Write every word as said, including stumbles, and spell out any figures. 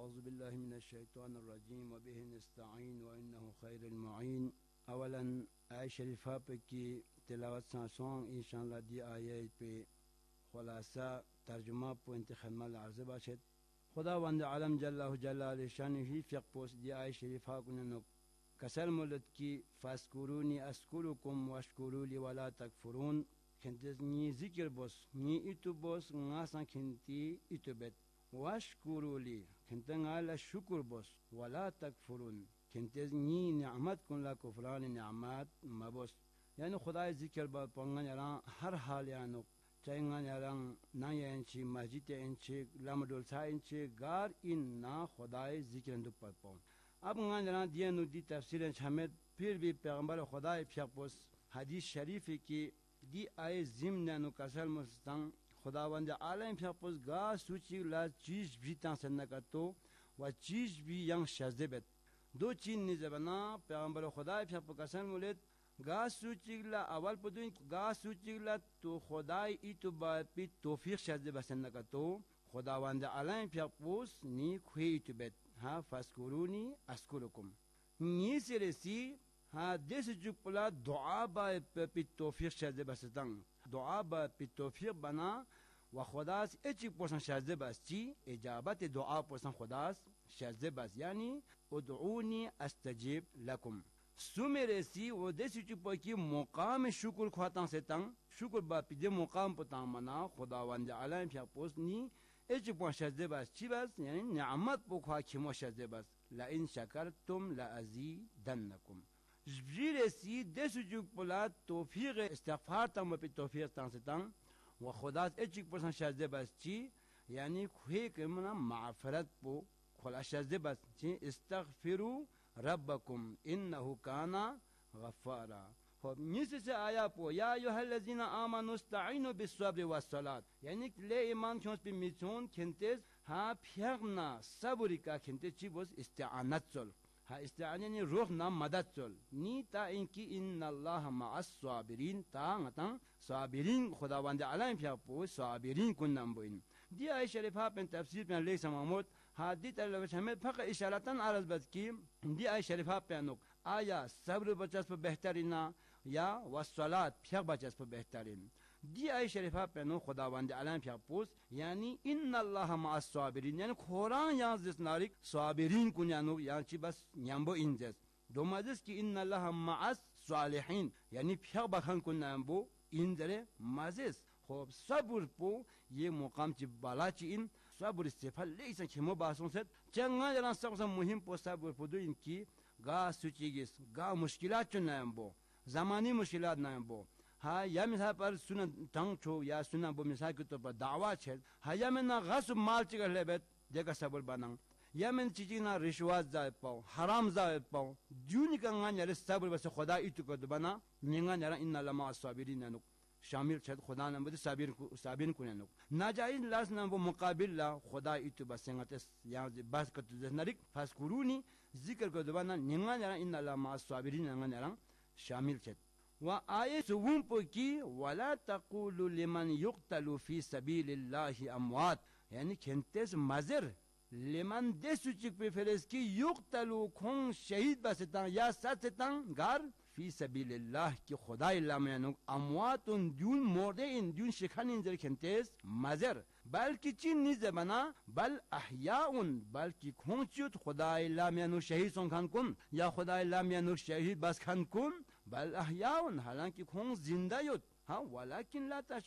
أعوذ بالله من الشيطان الرجيم وبه نستعين وإنه خير المعين. اولا آیه شریفہ پہ کی تلاوت سانسون انشاءاللہ دی آیه پہ خلاصہ ترجمہ پو انتخدمہ العرض باشد. خدا وند عالم جلہ جلال شانہ فیق پوس دی آیه شریفہ کننک کسل ملت کی فاسکورونی اسکورکم واشکورولی ولا تکفرون. کنتز نی ذکر بوس نی ایتو بوس ناسا کنتی ایتو بیت واشکورولی کنتن علی شکر بوس ولا تکفرون کنتز نی نعمت کن لا کفران نعمت مبوس. یعنی خدای ذکر با پنگن یران ہر حال یانو چاہنگن یران نا ینچی مسجد ینچی لامدول سا ینچی گار ان نا خدای ذکر اندو پر پون. اب ngان یران دینو دی تفسیر ہمیں پھر بھی پیغمبر خدای پیغپوس حدیث شریف کی دی آئے ضمن نو کسل مستان خداوند عالم پیغپوس گا سوچی لا چیز بھی تان سنکتو و چیز بھی ینگ شزبت دو چین نزبنا پیغمبر خدای پیغپوس کسل مولد گا سوچی لا اول پدوین گا سوچی لا تو خدای ایتو با پی توفیق شزب سنکتو خداوند عالم پیغپوس نی خوی ایتو بیت ها فاسکورونی اسکورکم نی سرسی ها دس جپلا دعا با پی توفیق شزب بستان دعا با پی توفیق بنا و خداس اچی پوسن شزب بس چی اجابت دعا پوسن خداس شزب بس یعنی ادعونی استجیب لکم سومرسی و دس جپا کی مقام شکر خواتان ستان شکر با پی دی مقام پتان منا خداوند عالم پیغ پوسنی اچ پون شزده بس چی بس یعنی نعمت بخوا کیمو شزده بس لئن شکرتم لازیدنکم جبریرسی دسو جو پلا توفیق استغفار تم پی توفیق تان ستان و خدا اچ پرسن شزده بس چی یعنی کوی کمنا معفرت پو خلا شزده بس چی استغفروا ربکم انه کان غفارا. خب نیست سے آیا پو یا ایها الذین آمنوا استعینوا بالصبر والصلاة یعنی لے ایمان کیونس پی میتون کنتز ها پیغنا صبر کا کنتز چی بوز استعانت چل ها استعانت روح نام مدد چل نی تا اینکی ان اللہ مع الصابرین تا غتن صابرین خداوند عالم پیغ پو صابرین کنن بوین. دی آیه شریفہ پن تفسیر پن لیس محمود حدیث الوش ہمیں فقط اشارتاً عرض بد کی دی آیه شریفہ پنک آیا صبر بچس پر بہترین یا والصلاة پیغ بچس پر بہترین. دی آیه شریفہ پنو خداوند عالم پیغ پوس یعنی ان اللہ مع الصابرین یعنی قرآن یانز دس نارک صابرین کنیانو یعنی چی بس نیامبو اینجز دومازس کی ان اللہ مع الصالحین یعنی پیغ بخن کنیامبو اینجره مازس. خب صبر پو یہ مقام چی بالا چی ان صبر استفال لیسا کمو باسون ست چنگان جلان سب مهم پو صبر پو دو ان کی گا سوچیگیس گا مشکلات چون نایم بو زمانی مشکلات نایم بو ها یا مثال پر سنن تنگ چو یا سنن بو مثال کی تو پر دعوی چھل ها یا من نا غصب مال چگر لیبت دیکھا صبر باننگ یا من چیزی نا رشوات زائد پاو حرام زائد پاو جونی کنگان یاری صبر بس خدا ایتو کد بنا نینگان یارا ان لما الصابرین نک شامل چھت خدا نام بده صابر صابرین کنن ناجائز لاس نام مقابل لا خدا ایتو بسنگت یا بس کت نرک فاسکورونی ذکر کو دبانا نینگان یارا ان لما الصابرین نینگان یارا شامل چھت. و آیه سوم پو کی ولا تقولوا لمن يقتل في سبيل الله اموات یعنی کنتس مزر لمن دسو چک پہ فرس کی یقتلوا کھون شہید بستان یا ستان گار فی سبیل اللہ کی خدا اللہ میں اموات دون مرده ان دون شکن انزر کنتس مزر بلکہ چین نیز بنا بل احیاء بلکہ کھون چیت خدا اللہ میں شہید سن کھن کن یا خدا اللہ میں شہید بس کھن کن بل احیاء حالانکہ کھون زندہ یوت ہاں ولیکن لا